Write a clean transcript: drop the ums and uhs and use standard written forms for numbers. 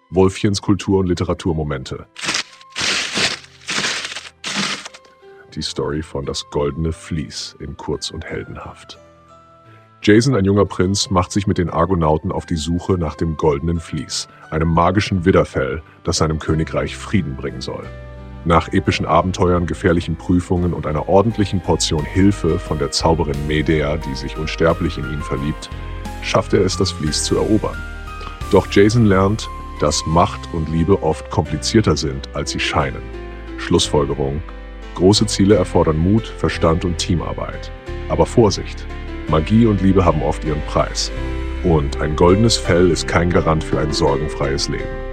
Wolfchens Kultur- und Literaturmomente. Die Story von Das Goldene Vlies in kurz und heldenhaft. Jason, ein junger Prinz, macht sich mit den Argonauten auf die Suche nach dem Goldenen Vlies, einem magischen Widderfell, das seinem Königreich Frieden bringen soll. Nach epischen Abenteuern, gefährlichen Prüfungen und einer ordentlichen Portion Hilfe von der Zauberin Medea, die sich unsterblich in ihn verliebt, schafft er es, das Vlies zu erobern. Doch Jason lernt, dass Macht und Liebe oft komplizierter sind, als sie scheinen. Schlussfolgerung: Große Ziele erfordern Mut, Verstand und Teamarbeit. Aber Vorsicht! Magie und Liebe haben oft ihren Preis. Und ein goldenes Fell ist kein Garant für ein sorgenfreies Leben.